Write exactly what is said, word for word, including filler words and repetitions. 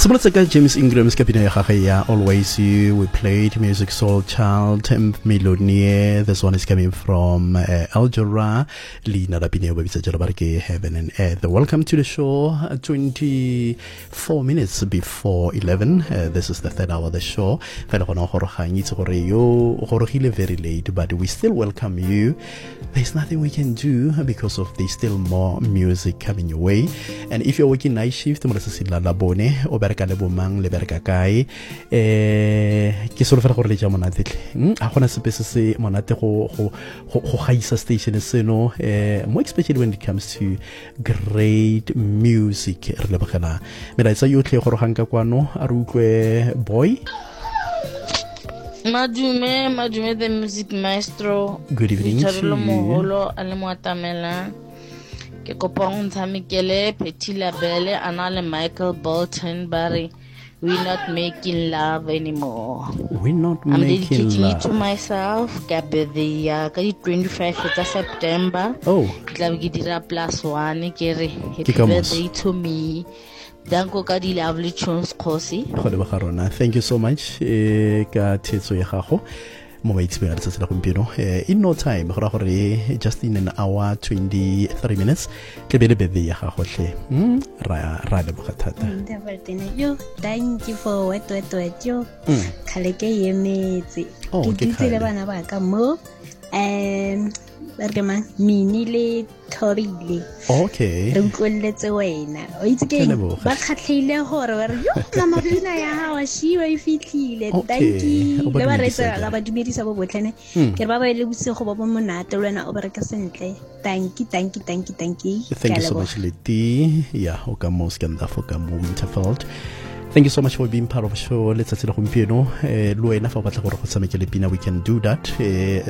Simolotse ka James Ingram's ka pina ya gagwe ya Always You. We played Music Soul Child, Millionaire. This one is coming from uh, Al Jarrah. Lina da pina ba bitsa jalo ba re ke Heaven and Earth. Welcome to the show. uh, twenty-four minutes before eleven. Uh, this is the third hour of the show. Fela gona go roga ngitse gore yo go rogile very late, but we still welcome you. There's nothing we can do because of there's still more music coming your way. And if you're working night shift, mo se sila la bone o bereka le bomang le bereka kae eh ke solo fela gore le ja monate tle a gona sepe se se monate go go go gaisa station seno eh more especially when it comes to great music re le bagela mera tsa yotlhe go rogang ka kwano a re utlwe boy Madume, Madume the music maestro. Good evening to you. Moholo ale moatamela. Ke kopong tsamikele Petit Labelle anale Michael Bolton Barry. We're not making love anymore. We're not I'm making dedicating love. it to myself. Kabe the uh, twenty-fifth of September. Oh. Tla be ke dira plus one ke re happy Ke ka mos. birthday to me. Danko ka di lovely tunes Khosi. Go le bagarona. Thank you so much eh ka thetso ya gago mo ba itse ba tsatsa la gompieno eh in no time go ra gore just in an hour twenty-three minutes ke be le bebe ya gago hle hm ra ra le bogathata yo thank you for what what what yo Mm. khale ke yemetse Oh, ke ke ditse le khale. bana ba ka mo em berke man mini le thorile Okay. re utlwelletse wena o itse ke Ke leboga. ba khatlhile gore ba re yo la mabina ya hawa shiwa e fitlhile Okay. thank you O ba le ba dumedisa retsa ka. ga ba dumedisa bo botlhene Mm. ke re ba ba ile bosigo ba bo monate le wena o bereka sentle thank you thank you thank you thank you Thank you so much Leti yeah o ka mo skanda fo ka mo Winterfeld. Thank you so much for being part of the show. Let's say la gompieno eh lo wena fa o batla gore go tshamekele pina we can do that eh